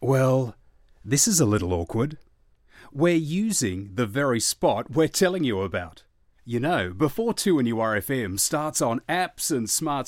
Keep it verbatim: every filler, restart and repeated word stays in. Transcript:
Well, this is a little awkward. We're using the very spot we're telling you about. You know, before two N U R F M starts on apps and smart